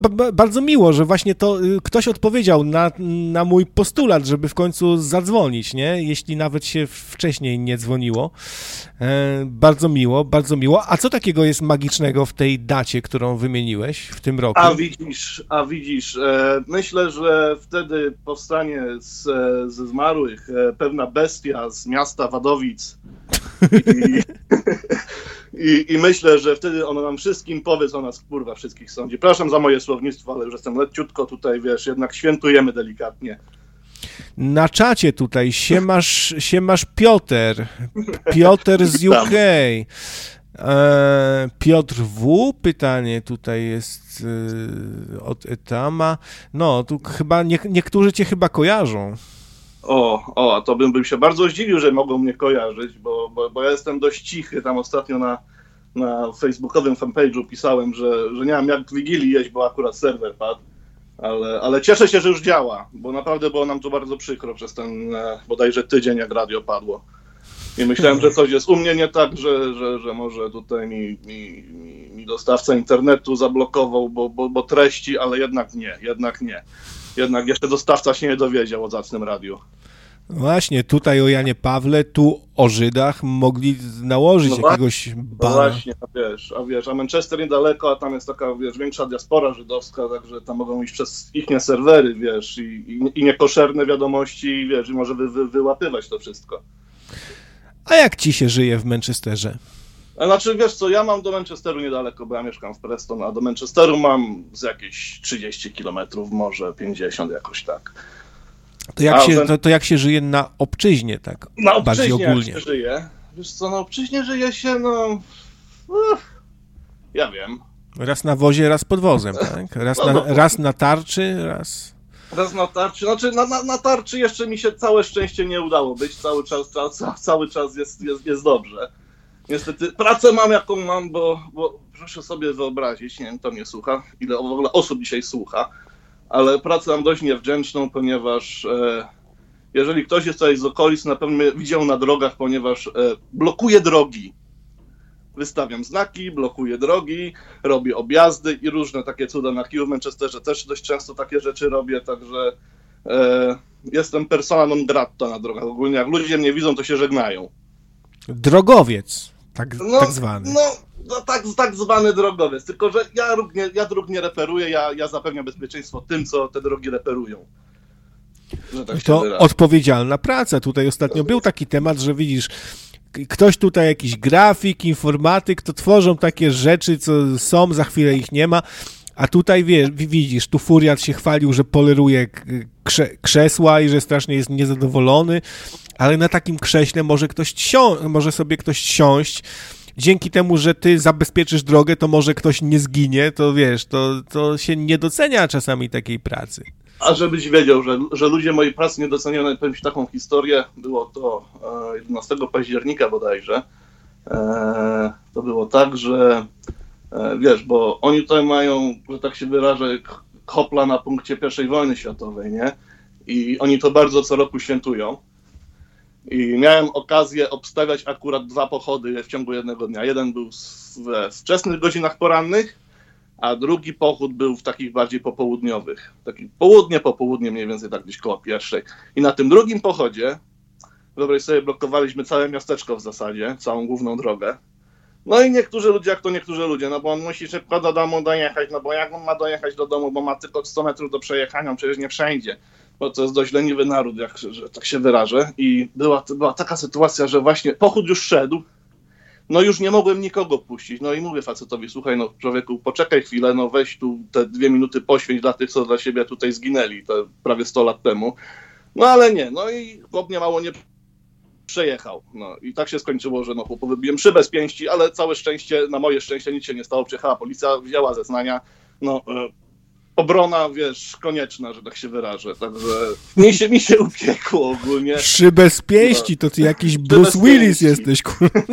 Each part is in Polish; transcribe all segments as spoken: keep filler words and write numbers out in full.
b- bardzo miło, że właśnie to y, ktoś odpowiedział na, na mój postulat, żeby w końcu zadzwonić, nie? Jeśli nawet się wcześniej nie dzwoniło. E, bardzo miło, bardzo miło. A co takiego jest magicznego w tej dacie, którą wymieniłeś w tym roku? A widzisz, a widzisz, e, myślę, że wtedy powstanie z, ze zmarłych e, pewna bestia z miasta Wadowic i, i, i myślę, że wtedy ona nam wszystkim powie, co nas kurwa wszystkich sądzi. Przepraszam za moje słownictwo, ale już jestem leciutko tutaj, wiesz, jednak świętujemy delikatnie. Na czacie tutaj siemasz, siemasz Piotr, Piotr z U K. E, Piotr W. Pytanie tutaj jest e, od Etama. No, tu chyba nie, niektórzy cię chyba kojarzą. O, o, a to bym, bym się bardzo zdziwił, że mogą mnie kojarzyć, bo, bo, bo ja jestem dość cichy. Tam ostatnio na, na facebookowym fanpage'u pisałem, że, że nie mam jak w Wigilii jeść, bo akurat serwer padł. Ale, ale cieszę się, że już działa, bo naprawdę było nam to bardzo przykro przez ten e, bodajże tydzień, jak radio padło. I myślałem, że coś jest u mnie nie tak, że, że, że może tutaj mi, mi, mi, mi dostawca internetu zablokował, bo, bo, bo treści, ale jednak nie, jednak nie. Jednak jeszcze dostawca się nie dowiedział o zacnym radiu. Właśnie, tutaj o Janie Pawle, tu o Żydach mogli nałożyć no jakiegoś no bana. właśnie, a wiesz, a wiesz, a Manchester niedaleko, a tam jest taka, wiesz, większa diaspora żydowska, także tam mogą iść przez ich serwery, wiesz, i, i, i niekoszerne wiadomości, wiesz, i może wy, wy, wyłapywać to wszystko. A jak ci się żyje w Manchesterze? A znaczy, wiesz co, ja mam do Manchesteru niedaleko, bo ja mieszkam w Preston, a do Manchesteru mam z jakieś trzydzieści kilometrów, może pięćdziesiąt, jakoś tak. To jak, się, to, to jak się żyje na obczyźnie, tak na bardziej obczyźnie ogólnie? Jak się żyje? Wiesz co, na obczyźnie żyje się, no... Uff, ja wiem. Raz na wozie, raz pod wozem, tak? Raz, no, na, no, raz na tarczy, raz... Raz na tarczy, znaczy na, na, na tarczy jeszcze mi się całe szczęście nie udało być, cały czas, ca, cały czas jest, jest, jest dobrze. Niestety pracę mam jaką mam, bo, bo proszę sobie wyobrazić, nie wiem, to mnie słucha, ile w ogóle osób dzisiaj słucha, ale pracę mam dość niewdzięczną, ponieważ e, jeżeli ktoś jest tutaj z okolic, na pewno mnie widział na drogach, ponieważ e, blokuje drogi. Wystawiam znaki, blokuję drogi, robię objazdy i różne takie cuda na kiju. W Manchesterze też dość często takie rzeczy robię, także e, jestem persona non grata na drogach. Ogólnie jak ludzie mnie widzą, to się żegnają. Drogowiec, tak, no, tak zwany. No, no tak, tak zwany drogowiec, tylko że ja, nie, ja dróg nie reperuję, ja, ja zapewniam bezpieczeństwo tym, co te drogi reperują. Tak to odpowiedzialna praca. Tutaj ostatnio był taki temat, że widzisz, ktoś tutaj, jakiś grafik, informatyk, to tworzą takie rzeczy, co są, za chwilę ich nie ma, a tutaj wiesz, widzisz, tu Furiat się chwalił, że poleruje krze- krzesła i że strasznie jest niezadowolony, ale na takim krześle może ktoś sią- może sobie ktoś siąść, dzięki temu, że ty zabezpieczysz drogę, to może ktoś nie zginie, to wiesz, to, to się nie docenia czasami takiej pracy. A żebyś wiedział, że, że ludzie mojej pracy nie doceniają, powiem ci taką historię, było to jedenastego października bodajże, e, to było tak, że e, wiesz, bo oni tutaj mają, że tak się wyrażę, hopla na punkcie pierwszej wojny światowej, nie? I oni to bardzo co roku świętują. I miałem okazję obstawiać akurat dwa pochody w ciągu jednego dnia. Jeden był we wczesnych godzinach porannych, a drugi pochód był w takich bardziej popołudniowych. Taki południe, popołudnie mniej więcej tak gdzieś koło pierwszej. I na tym drugim pochodzie, wyobraź sobie, blokowaliśmy całe miasteczko w zasadzie, całą główną drogę. No i niektórzy ludzie, jak to niektórzy ludzie, no bo on musi szybko do domu dojechać, no bo jak on ma dojechać do domu, bo ma tylko sto metrów do przejechania, przecież nie wszędzie. Bo to jest dość leniwy naród, jak że tak się wyrażę. I była, była taka sytuacja, że właśnie pochód już szedł, no już nie mogłem nikogo puścić. No i mówię facetowi, słuchaj, no człowieku, poczekaj chwilę, no weź tu te dwie minuty poświęć dla tych, co dla siebie tutaj zginęli, to prawie sto lat temu. No ale nie, no i chłop nie mało nie przejechał. No i tak się skończyło, że no chłopu wybiłem szybę z pięści, ale całe szczęście, na moje szczęście nic się nie stało. Przyjechała policja, wzięła zeznania, no e, obrona, wiesz, konieczna, że tak się wyrażę. Także mi się, mi się upiekło ogólnie. Szybę z pięści, to ty jakiś Bruce Willis jesteś, kurwa.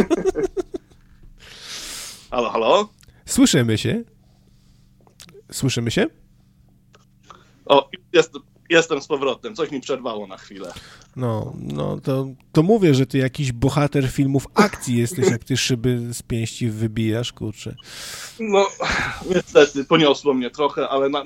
Halo, halo? Słyszymy się. Słyszymy się? O, jest, jestem z powrotem, coś mi przerwało na chwilę. No, no to, to mówię, że ty jakiś bohater filmów akcji jesteś, jak ty szyby z pięści wybijasz, kurczę. No, niestety, poniosło mnie trochę, ale na,